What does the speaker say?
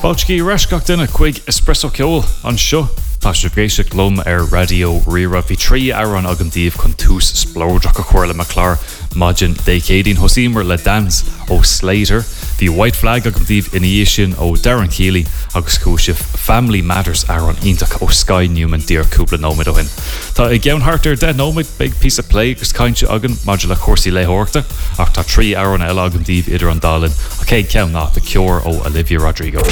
Báiltí reisceach duna chuig espresso ceol an seo. Tá sé géise glum radio rira bhí 3 áran agantíomh chun tús splóideach a chuirla me chlár maidin décédín hosímar le dance ó Slater. Bhí White Flag agantíomh iníos sin ó Darren Keeley agus cúisih Family Matters áran ionach ó Sky Newman dír cúpla nómid ó hin. Tá i gceann hartar de nómid big piece of play agus cainte agan maidir le cuasaí léthórta ach tá 3 áran eile agantíomh idir an dálinn a cé ceann ná de ceor ó Olivia Rodrigo.